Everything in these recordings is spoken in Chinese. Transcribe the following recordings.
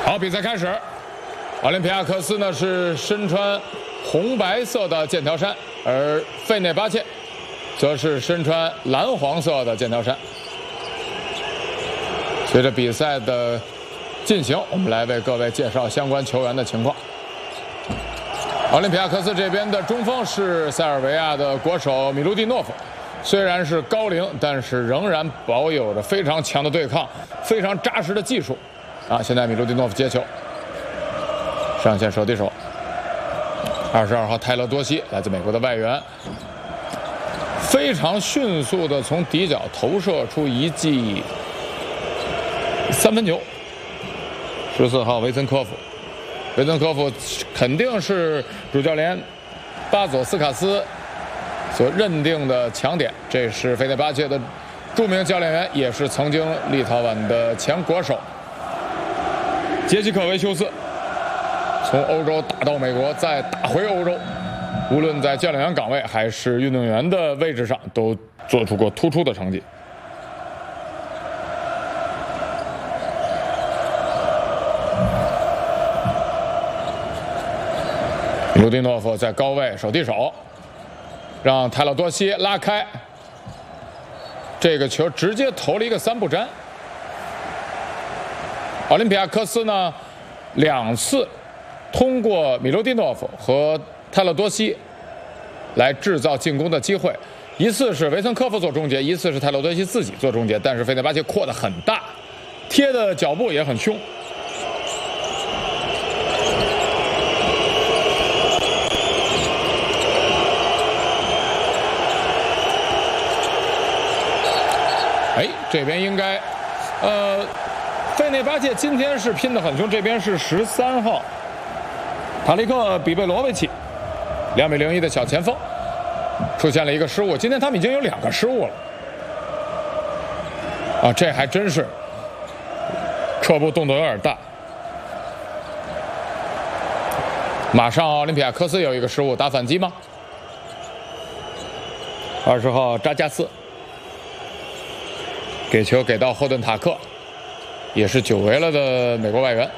好，比赛开始。奥林匹亚克斯呢是身穿红白色的剑条衫，而费内巴切则是身穿蓝黄色的剑条衫。随着比赛的进行，我们来为各位介绍相关球员的情况。奥林匹亚克斯这边的中锋是塞尔维亚的国手米卢蒂诺夫，虽然是高龄，但是仍然保有着非常强的对抗、非常扎实的技术。现在米卢蒂诺夫接球，上线手递手。22号泰勒多西来自美国的外援，非常迅速的从底角投射出一记三分球。14号维岑科夫，维岑科夫肯定是主教练巴佐斯卡斯所认定的强点，这是费内巴切的著名教练员，也是曾经立陶宛的前国手杰西克维修斯。从欧洲打到美国，再打回欧洲，无论在教练员岗位还是运动员的位置上，都做出过突出的成绩。米卢蒂诺夫在高位手递手，让泰勒多西拉开，这个球直接投了一个三不沾。奥林匹亚科斯呢，2次通过米卢蒂诺夫和泰勒多西来制造进攻的机会，一次是维岑科夫做终结，一次是泰勒多西自己做终结，但是费内巴切扩得很大，贴的脚步也很凶。这边应该，费内巴切今天是拼得很凶，这边是13号塔利克比贝罗维奇，2.01米的小前锋，出现了一个失误，今天他们已经有2个失误了，这还真是撤步动作有点大。马上奥林匹亚科斯有一个失误，打反击吗？20号扎加斯。给球给到霍顿塔克，也是久违了的美国外援。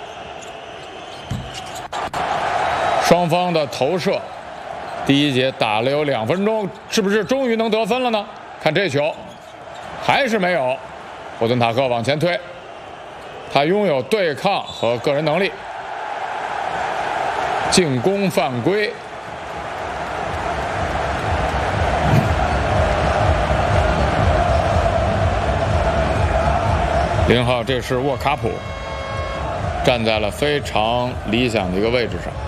双方的投射，第一节打了有2分钟，是不是终于能得分了呢？看这球，还是没有。霍顿塔克往前推，他拥有对抗和个人能力，进攻犯规。0号，这是沃卡普，站在了非常理想的一个位置上。